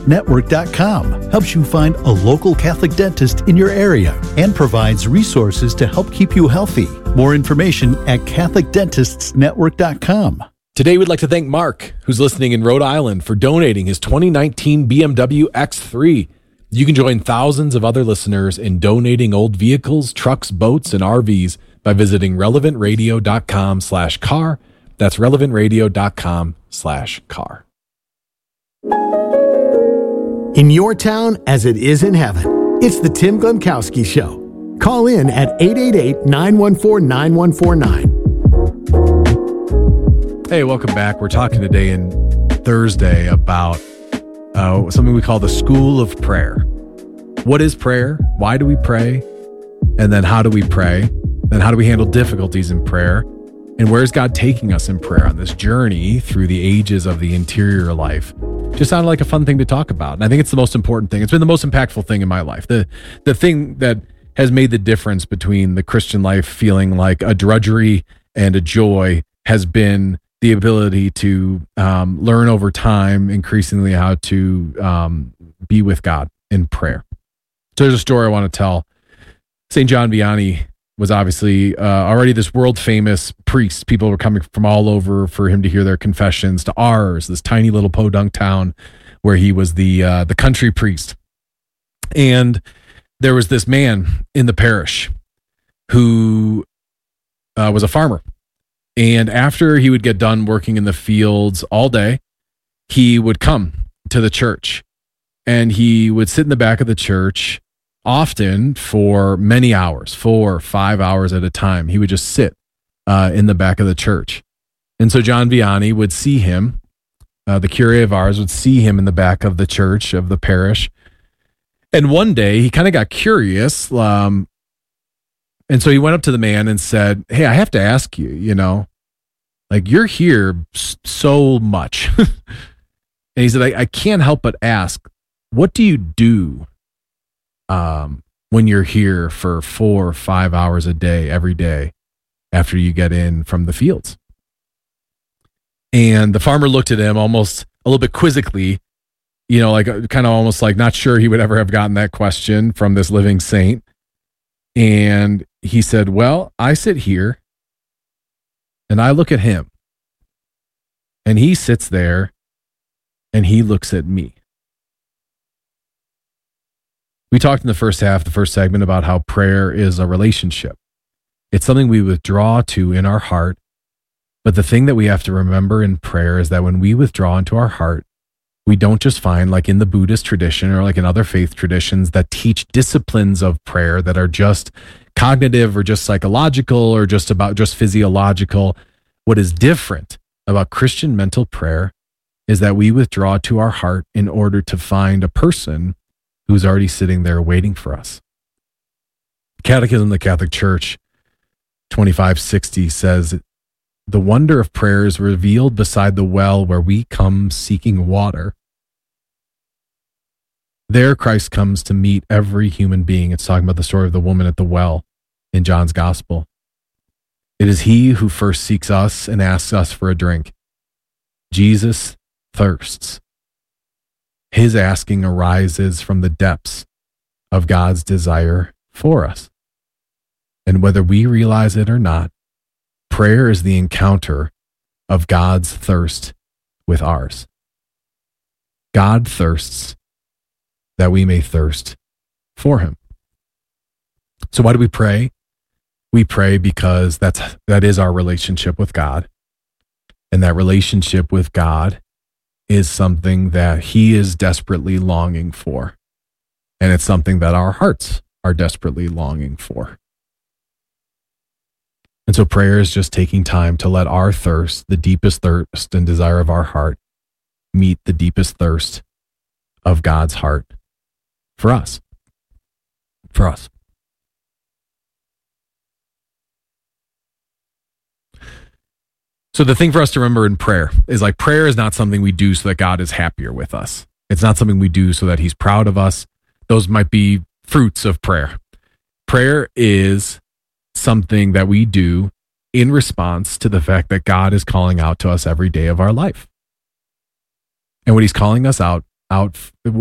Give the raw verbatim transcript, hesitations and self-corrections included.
network dot com helps you find a local Catholic dentist in your area and provides resources to help keep you healthy. More information at catholic dentists network dot com. Today, we'd like to thank Mark, who's listening in Rhode Island, for donating his twenty nineteen B M W X three. You can join thousands of other listeners in donating old vehicles, trucks, boats, and R Vs by visiting relevant radio dot com slash car. That's relevant radio dot com slash car. In your town as it is in heaven, it's the Tim Glemkowski Show. Call in at eight eight eight, nine one four, nine one four nine. Hey, welcome back. We're talking today in Thursday about uh, something we call the School of Prayer. What is prayer? Why do we pray? And then how do we pray? Then how do we handle difficulties in prayer? And where's God taking us in prayer on this journey through the ages of the interior life? Just sounded like a fun thing to talk about. And I think it's the most important thing. It's been the most impactful thing in my life. The the thing that has made the difference between the Christian life feeling like a drudgery and a joy has been the ability to um, learn over time increasingly how to um, be with God in prayer. So there's a story I want to tell. Saint John Vianney was obviously uh, already this world famous priest. People were coming from all over for him to hear their confessions, to Ars, this tiny little podunk town where he was the uh, the country priest. And there was this man in the parish who uh, was a farmer. And after he would get done working in the fields all day, he would come to the church and he would sit in the back of the church often for many hours, four or five hours at a time. He would just sit uh, in the back of the church. And so John Vianney would see him, uh, the curé of Ars would see him in the back of the church of the parish. And one day he kind of got curious. Um, and so he went up to the man and said, "Hey, I have to ask you, you know, like you're here so much." And he said, I, I can't help but ask, what do you do Um, when you're here for four or five hours a day, every day, after you get in from the fields? And the farmer looked at him almost a little bit quizzically, you know, like kind of almost like not sure he would ever have gotten that question from this living saint. And he said, "Well, I sit here and I look at him and he sits there and he looks at me." We talked in the first half, the first segment, about how prayer is a relationship. It's something we withdraw to in our heart. But the thing that we have to remember in prayer is that when we withdraw into our heart, we don't just find, like in the Buddhist tradition or like in other faith traditions that teach disciplines of prayer that are just cognitive or just psychological or just about just physiological. What is different about Christian mental prayer is that we withdraw to our heart in order to find a person who's already sitting there waiting for us. Catechism of the Catholic Church twenty-five sixty says, "The wonder of prayer is revealed beside the well where we come seeking water. There Christ comes to meet every human being." It's talking about the story of the woman at the well in John's Gospel. It is he who first seeks us and asks us for a drink. Jesus thirsts. His asking arises from the depths of God's desire for us. And whether we realize it or not, prayer is the encounter of God's thirst with ours. God thirsts that we may thirst for him. So why do we pray? We pray because that's that is our relationship with God. And that relationship with God is something that he is desperately longing for. And it's something that our hearts are desperately longing for. And so prayer is just taking time to let our thirst, the deepest thirst and desire of our heart, meet the deepest thirst of God's heart for us. For us. So the thing for us to remember in prayer is like prayer is not something we do so that God is happier with us. It's not something we do so that he's proud of us. Those might be fruits of prayer. Prayer is something that we do in response to the fact that God is calling out to us every day of our life. And what he's calling us out out